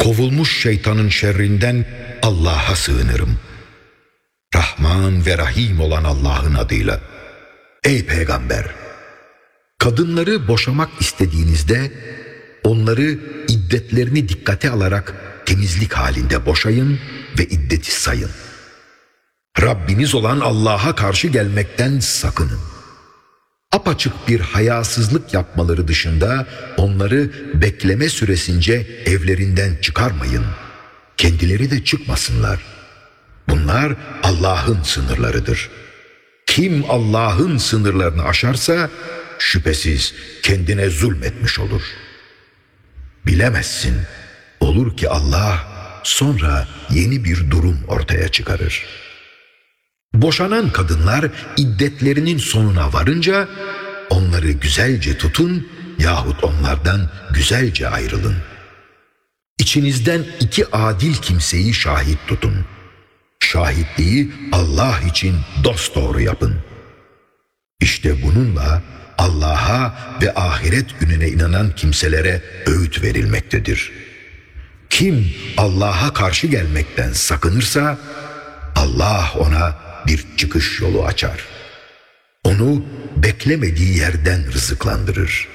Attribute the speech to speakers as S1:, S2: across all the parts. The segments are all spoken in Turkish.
S1: kovulmuş şeytanın şerrinden Allah'a sığınırım. Rahman ve Rahim olan Allah'ın adıyla. Ey Peygamber! Kadınları boşamak istediğinizde onları iddetlerini dikkate alarak temizlik halinde boşayın ve iddeti sayın. Rabbiniz olan Allah'a karşı gelmekten sakının. Apaçık bir hayasızlık yapmaları dışında onları bekleme süresince evlerinden çıkarmayın. Kendileri de çıkmasınlar. Bunlar Allah'ın sınırlarıdır. Kim Allah'ın sınırlarını aşarsa şüphesiz kendine zulmetmiş olur. Bilemezsin, olur ki Allah sonra yeni bir durum ortaya çıkarır. Boşanan kadınlar iddetlerinin sonuna varınca onları güzelce tutun yahut onlardan güzelce ayrılın. İçinizden 2 adil kimseyi şahit tutun. Şahitliği Allah için dosdoğru yapın. İşte bununla Allah'a ve ahiret gününe inanan kimselere öğüt verilmektedir. Kim Allah'a karşı gelmekten sakınırsa Allah ona bir çıkış yolu açar. Onu beklemediği yerden rızıklandırır.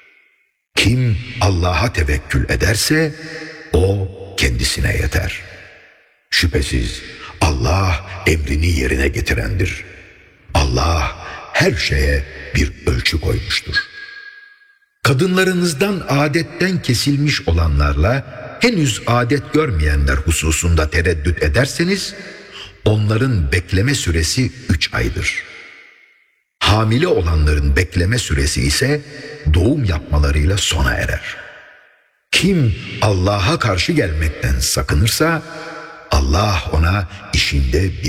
S1: Kim Allah'a tevekkül ederse o kendisine yeter. Şüphesiz Allah emrini yerine getirendir. Allah her şeye bir ölçü koymuştur. Kadınlarınızdan adetten kesilmiş olanlarla henüz adet görmeyenler hususunda tereddüt ederseniz onların bekleme süresi 3 aydır. Hamile olanların bekleme süresi ise doğum yapmalarıyla sona erer. Kim Allah'a karşı gelmekten sakınırsa Allah ona işinde